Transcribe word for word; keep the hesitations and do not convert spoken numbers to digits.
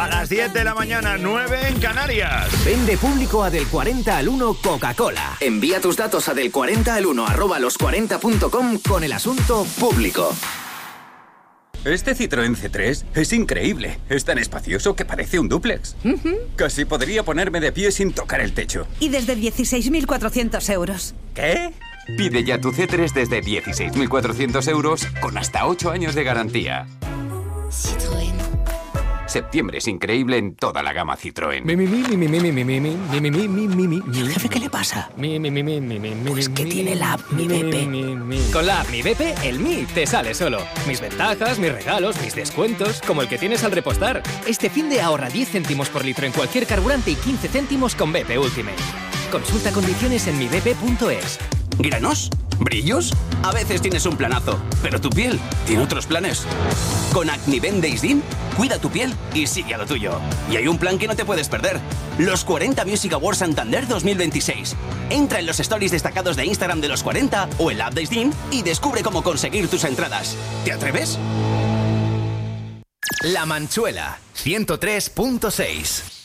A las diez de la mañana, nueve en Canarias. Vende público a del cuarenta al uno Coca-Cola. Envía tus datos a del cuarenta al uno arroba los cuarenta punto com con el asunto público. Este Citroën C tres es increíble. Es tan espacioso que parece un dúplex. Uh-huh. Casi podría ponerme de pie sin tocar el techo. Y desde dieciséis mil cuatrocientos euros. ¿Qué? Pide ya tu C tres desde dieciséis mil cuatrocientos euros con hasta ocho años de garantía. Citroën. Septiembre es increíble en toda la gama Citroën. Mi, mi, mi, mi, mi, mi, mi, mi, mi, mi, mi, mi, mi, mi, mi. ¿El jefe qué le pasa? Mi, mi, mi, mi, mi, mi, mi, Pues que mi, tiene la app Mi mi, BP. mi, mi, mi. Con la app Mi B P, el Mi te sale solo. Mis ventajas, mis regalos, mis descuentos, como el que tienes al repostar. Este fin de ahorra diez céntimos por litro en cualquier carburante y quince céntimos con B P Ultimate. Consulta condiciones en mi b p punto es. ¿Granos? ¿Brillos? A veces tienes un planazo, pero tu piel tiene otros planes. Con Acniven Days Dim, cuida tu piel y sigue a lo tuyo. Y hay un plan que no te puedes perder. Los cuarenta Music Awards Santander dos mil veintiséis. Entra en los stories destacados de Instagram de los cuarenta o en la app Days Dim y descubre cómo conseguir tus entradas. ¿Te atreves? La Manchuela, ciento tres punto seis.